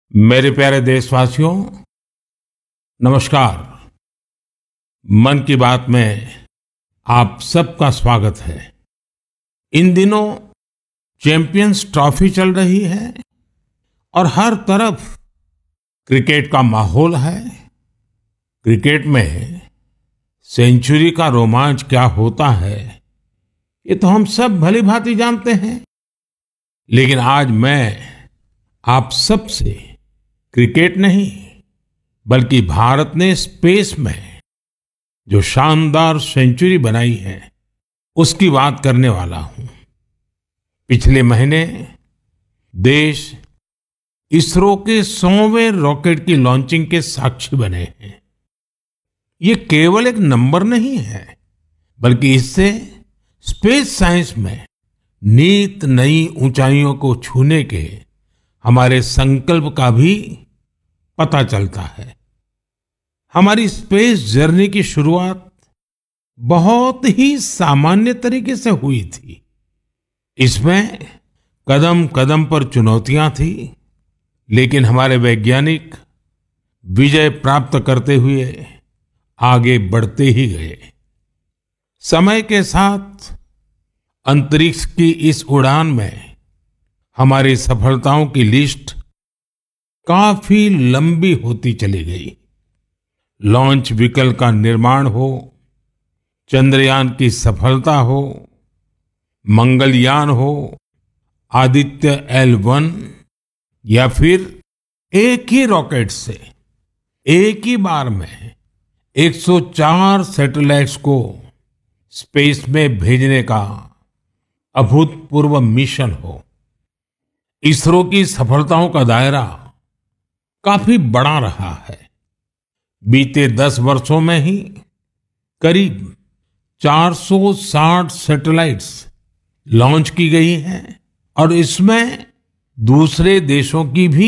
मेरे प्यारे देशवासियों, नमस्कार। मन की बात में आप सबका स्वागत है। इन दिनों चैंपियंस ट्रॉफी चल रही है और हर तरफ क्रिकेट का माहौल है। क्रिकेट में सेंचुरी का रोमांच क्या होता है, ये तो हम सब भली भांति जानते हैं। लेकिन आज मैं आप सबसे क्रिकेट नहीं, बल्कि भारत ने स्पेस में जो शानदार सेंचुरी बनाई है, उसकी बात करने वाला हूं। पिछले महीने देश इसरो के 100वें रॉकेट की लॉन्चिंग के साक्षी बने हैं। ये केवल एक नंबर नहीं है, बल्कि इससे स्पेस साइंस में नित नई ऊंचाइयों को छूने के हमारे संकल्प का भी पता चलता है। हमारी स्पेस जर्नी की शुरुआत बहुत ही सामान्य तरीके से हुई थी। इसमें कदम कदम पर चुनौतियां थी, लेकिन हमारे वैज्ञानिक विजय प्राप्त करते हुए आगे बढ़ते ही गए। समय के साथ अंतरिक्ष की इस उड़ान में हमारी सफलताओं की लिस्ट काफी लंबी होती चली गई। लॉन्च व्हीकल का निर्माण हो, चंद्रयान की सफलता हो, मंगलयान हो, आदित्य L1 या फिर एक ही रॉकेट से एक ही बार में 104 सैटेलाइट्स को स्पेस में भेजने का अभूतपूर्व मिशन हो। इसरो की सफलताओं का दायरा काफी बड़ा रहा है। बीते 10 वर्षों में ही करीब 460 सैटेलाइट्स लॉन्च की गई हैं और इसमें दूसरे देशों की भी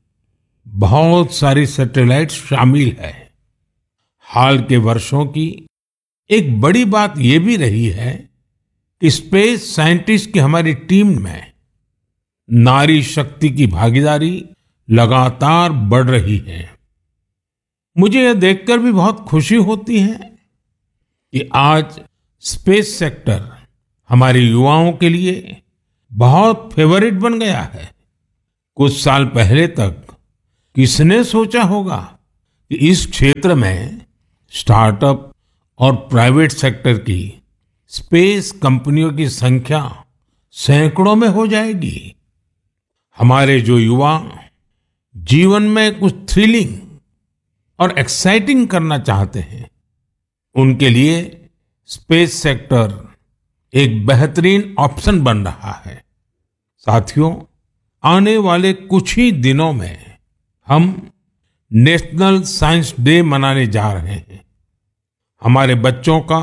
बहुत सारी सैटेलाइट्स शामिल है। हाल के वर्षों की एक बड़ी बात यह भी रही है कि स्पेस साइंटिस्ट की हमारी टीम में नारी शक्ति की भागीदारी लगातार बढ़ रही है। मुझे यह देखकर भी बहुत खुशी होती है कि आज स्पेस सेक्टर हमारे युवाओं के लिए बहुत फेवरेट बन गया है। कुछ साल पहले तक किसने सोचा होगा कि इस क्षेत्र में स्टार्टअप और प्राइवेट सेक्टर की स्पेस कंपनियों की संख्या सैकड़ों में हो जाएगी। हमारे जो युवा जीवन में कुछ थ्रिलिंग और एक्साइटिंग करना चाहते हैं, उनके लिए स्पेस सेक्टर एक बेहतरीन ऑप्शन बन रहा है। साथियों, आने वाले कुछ ही दिनों में हम नेशनल साइंस डे मनाने जा रहे हैं। हमारे बच्चों का,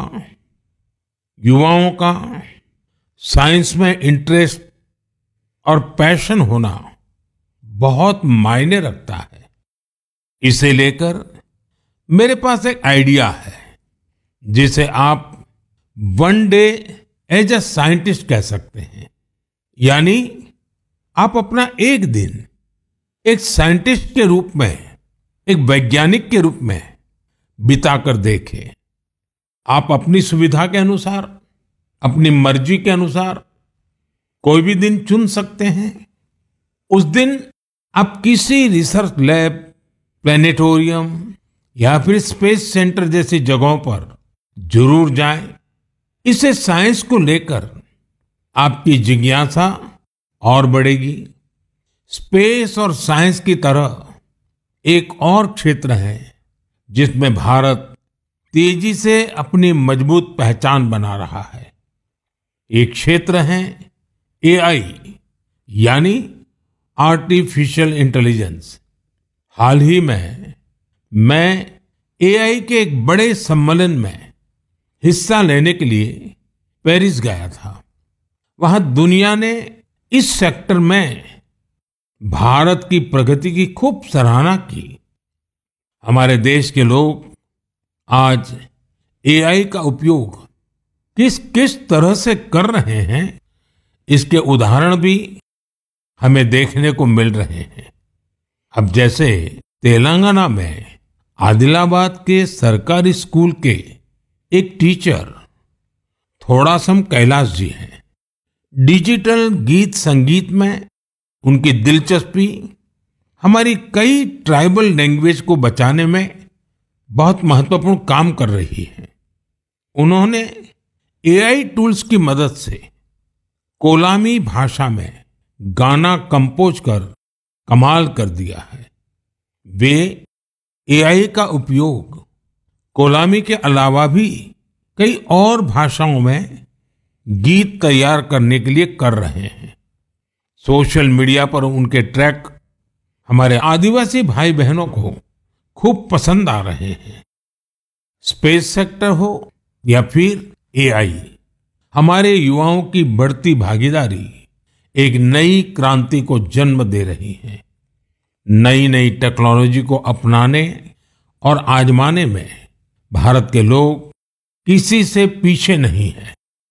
युवाओं का साइंस में इंटरेस्ट और पैशन होना बहुत मायने रखता है। इसे लेकर मेरे पास एक आइडिया है, जिसे आप one day as a scientist कह सकते हैं। यानी आप अपना एक दिन एक साइंटिस्ट के रूप में, एक वैज्ञानिक के रूप में बिताकर देखें। आप अपनी सुविधा के अनुसार, अपनी मर्जी के अनुसार कोई भी दिन चुन सकते हैं। उस दिन आप किसी रिसर्च लैब, प्लेनेटोरियम या फिर स्पेस सेंटर जैसी जगहों पर जरूर जाएं। इससे साइंस को लेकर आपकी जिज्ञासा और बढ़ेगी। स्पेस और साइंस की तरह एक और क्षेत्र है जिसमें भारत तेजी से अपनी मजबूत पहचान बना रहा है। एक क्षेत्र है AI, यानी आर्टिफिशियल इंटेलिजेंस। हाल ही में मैं AI के एक बड़े सम्मेलन में हिस्सा लेने के लिए पेरिस गया था। वहां दुनिया ने इस सेक्टर में भारत की प्रगति की खूब सराहना की। हमारे देश के लोग आज AI का उपयोग किस किस तरह से कर रहे हैं, इसके उदाहरण भी हमें देखने को मिल रहे हैं। अब जैसे तेलंगाना में आदिलाबाद के सरकारी स्कूल के एक टीचर थोड़ासम कैलाश जी हैं। डिजिटल गीत संगीत में उनकी दिलचस्पी हमारी कई ट्राइबल लैंग्वेज को बचाने में बहुत महत्वपूर्ण काम कर रही है। उन्होंने एआई टूल्स की मदद से कोलामी भाषा में गाना कंपोज कर कमाल कर दिया है। वे एआई का उपयोग कोलामी के अलावा भी कई और भाषाओं में गीत तैयार करने के लिए कर रहे हैं। सोशल मीडिया पर उनके ट्रैक हमारे आदिवासी भाई बहनों को खूब पसंद आ रहे हैं। स्पेस सेक्टर हो या फिर एआई, हमारे युवाओं की बढ़ती भागीदारी एक नई क्रांति को जन्म दे रही है। नई नई टेक्नोलॉजी को अपनाने और आजमाने में भारत के लोग किसी से पीछे नहीं हैं।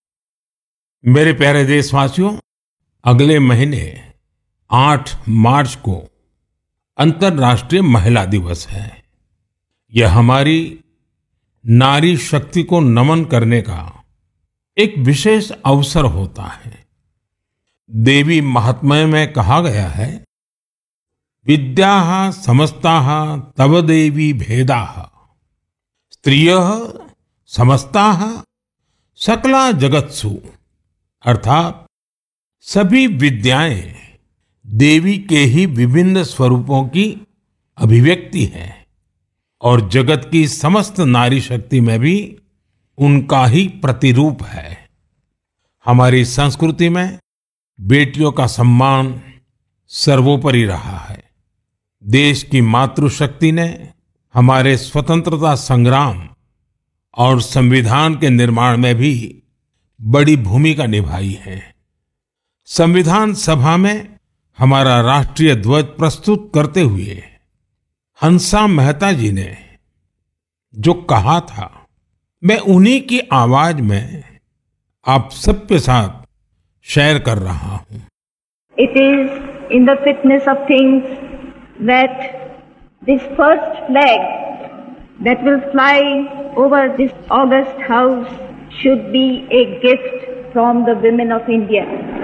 मेरे प्यारे देशवासियों, अगले महीने 8 मार्च को अंतर्राष्ट्रीय महिला दिवस है। यह हमारी नारी शक्ति को नमन करने का एक विशेष अवसर होता है। देवी महात्म्य में कहा गया है, विद्याः समस्ताः तव देवी भेदाः स्त्रियः समस्ताः सकला जगत्सु। अर्थात सभी विद्याएं देवी के ही विभिन्न स्वरूपों की अभिव्यक्ति है और जगत की समस्त नारी शक्ति में भी उनका ही प्रतिरूप है। हमारी संस्कृति में बेटियों का सम्मान सर्वोपरि रहा है। देश की मातृशक्ति ने हमारे स्वतंत्रता संग्राम और संविधान के निर्माण में भी बड़ी भूमिका निभाई है। संविधान सभा में हमारा राष्ट्रीय ध्वज प्रस्तुत करते हुए हंसा मेहता जी ने जो कहा था, मैं उन्हीं की आवाज में आप सबके साथ शेयर कर रहा हूं। It is in the fitness of things that this first flag that will fly over this august house should be a gift from the women of India.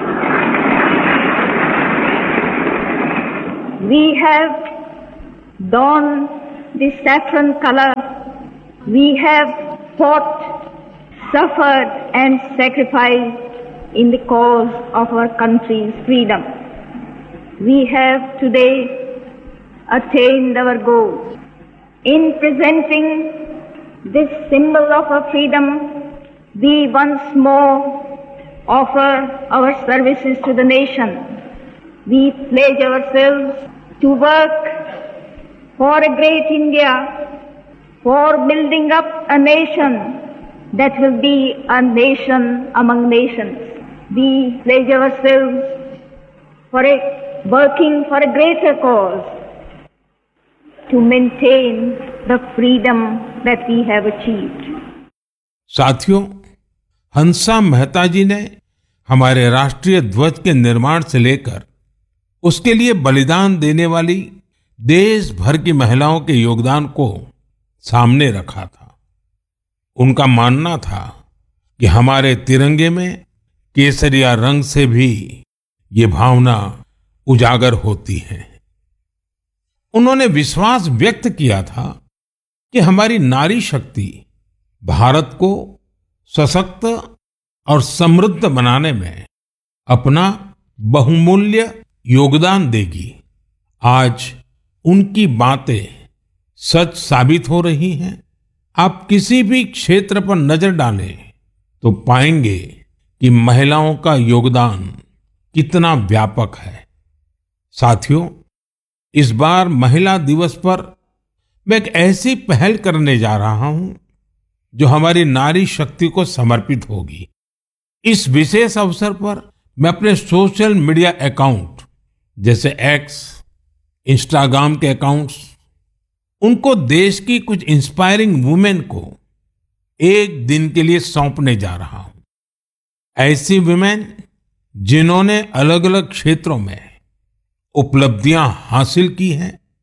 We have donned the saffron color. We have fought, suffered and sacrificed in the cause of our country's freedom. We have today attained our goals. In presenting this symbol of our freedom, we once more offer our services to the nation. We pledge ourselves to work for a great India, for building up a nation that will be a nation among nations. We pledge ourselves for working for a greater cause to maintain the freedom that we have achieved. साथियों, हंसा मेहता जी ने हमारे राष्ट्रीय ध्वज के निर्माण से लेकर उसके लिए बलिदान देने वाली देश भर की महिलाओं के योगदान को सामने रखा था। उनका मानना था कि हमारे तिरंगे में केसरिया रंग से भी ये भावना उजागर होती है। उन्होंने विश्वास व्यक्त किया था कि हमारी नारी शक्ति भारत को सशक्त और समृद्ध बनाने में अपना बहुमूल्य योगदान देगी। आज उनकी बातें सच साबित हो रही हैं। आप किसी भी क्षेत्र पर नजर डालें तो पाएंगे कि महिलाओं का योगदान कितना व्यापक है। साथियों, इस बार महिला दिवस पर मैं एक ऐसी पहल करने जा रहा हूं जो हमारी नारी शक्ति को समर्पित होगी। इस विशेष अवसर पर मैं अपने सोशल मीडिया अकाउंट जैसे एक्स, इंस्टाग्राम के अकाउंट्स, उनको देश की कुछ इंस्पायरिंग वुमेन को एक दिन के लिए सौंपने जा रहा हूं। ऐसी वुमेन जिन्होंने अलग अलग क्षेत्रों में उपलब्धियां हासिल की हैं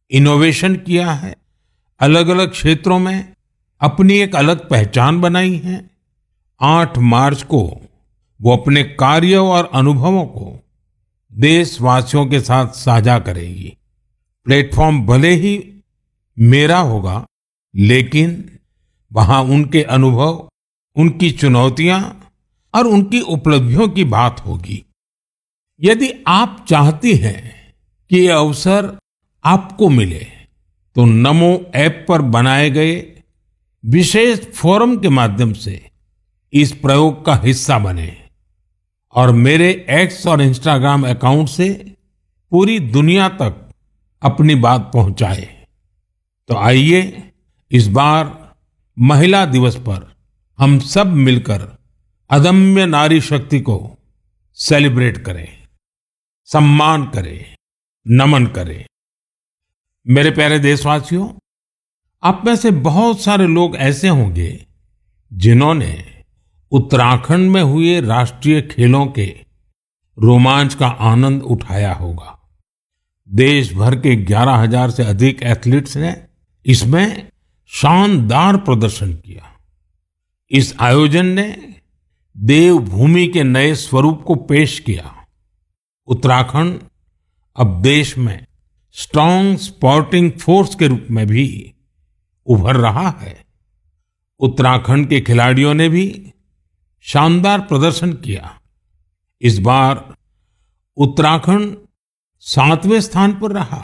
इनोवेशन किया है, अलग अलग क्षेत्रों में अपनी एक अलग पहचान बनाई है। 8 मार्च को वो अपने कार्य और अनुभवों को देशवासियों के साथ साझा करेंगी। प्लेटफॉर्म भले ही मेरा होगा, लेकिन वहां उनके अनुभव, उनकी चुनौतियां और उनकी उपलब्धियों की बात होगी। यदि आप चाहती हैं कि ये अवसर आपको मिले, तो नमो ऐप पर बनाए गए विशेष फोरम के माध्यम से इस प्रयोग का हिस्सा बने और मेरे एक्स और इंस्टाग्राम अकाउंट से पूरी दुनिया तक अपनी बात पहुंचाए। तो आइए इस बार महिला दिवस पर हम सब मिलकर अदम्य नारी शक्ति को सेलिब्रेट करें, सम्मान करें, नमन करें। मेरे प्यारे देशवासियों, आप में से बहुत सारे लोग ऐसे होंगे जिन्होंने उत्तराखंड में हुए राष्ट्रीय खेलों के रोमांच का आनंद उठाया होगा। देश भर के 11,000 से अधिक एथलीट्स ने इसमें शानदार प्रदर्शन किया। इस आयोजन ने देवभूमि के नए स्वरूप को पेश किया। उत्तराखंड अब देश में स्ट्रांग स्पोर्टिंग फोर्स के रूप में भी उभर रहा है। उत्तराखंड के खिलाड़ियों ने भी शानदार प्रदर्शन किया। इस बार उत्तराखंड 7वें स्थान पर रहा।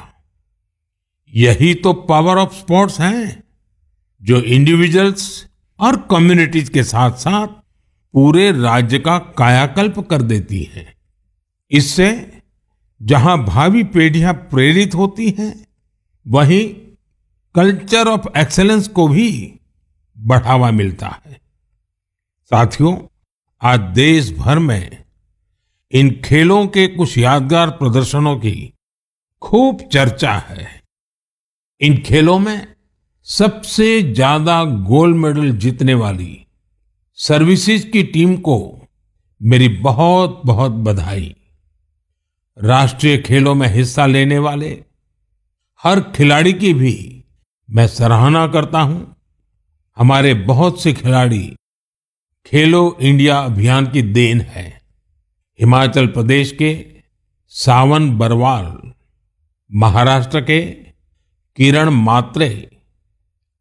यही तो पावर ऑफ स्पोर्ट्स है, जो इंडिविजुअल्स और कम्युनिटीज के साथ साथ पूरे राज्य का कायाकल्प कर देती है। इससे जहां भावी पीढ़ियां प्रेरित होती हैं, वहीं कल्चर ऑफ एक्सेलेंस को भी बढ़ावा मिलता है। साथियों, आज देश भर में इन खेलों के कुछ यादगार प्रदर्शनों की खूब चर्चा है। इन खेलों में सबसे ज्यादा गोल्ड मेडल जीतने वाली सर्विसेज की टीम को मेरी बहुत बहुत बधाई। राष्ट्रीय खेलों में हिस्सा लेने वाले हर खिलाड़ी की भी मैं सराहना करता हूं। हमारे बहुत से खिलाड़ी खेलो इंडिया अभियान की देन है। हिमाचल प्रदेश के सावन बरवाल, महाराष्ट्र के किरण मात्रे